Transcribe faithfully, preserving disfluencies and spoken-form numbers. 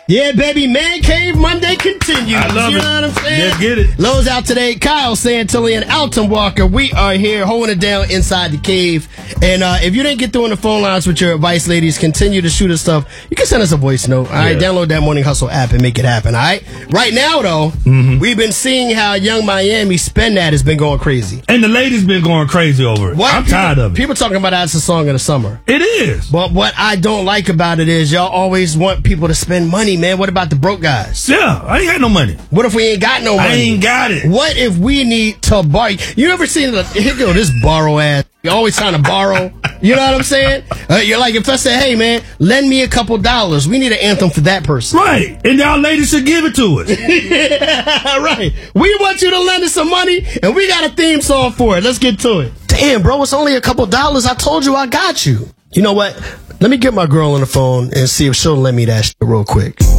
Yeah, baby, Man Cave Monday continues. I love you it. know what I'm saying? Let's get it. Lows out today. Kyle Santilli and Alton Walker. We are here holding it down inside the cave. And uh, if you didn't get through on the phone lines with your advice, ladies, continue to shoot us stuff. You can send us a voice note. All right, Yeah. download that Morning Hustle app and make it happen. All right. Right now, though, mm-hmm. we've been seeing how Young Miami Spend That has been going crazy. And the ladies been going crazy over it. What? I'm people, tired of it. People talking about that as a song of the summer. It is. But what I don't like about it is y'all always want people to spend money, man. What about the broke guys? Yeah, I ain't got no money. What if we ain't got no money? I ain't got it. What if we need to borrow? You ever seen the, here go this borrow ass? You're always trying to borrow. You know what I'm saying? Uh, you're like, if I say, hey, man, lend me a couple dollars. We need an anthem for that person. Right. And y'all ladies should give it to us. Right. We want you to lend us some money, and we got a theme song for it. Let's get to it. Damn, bro, it's only a couple dollars. I told you I got you. You know what? Let me get my girl on the phone and see if she'll lend me that shit real quick.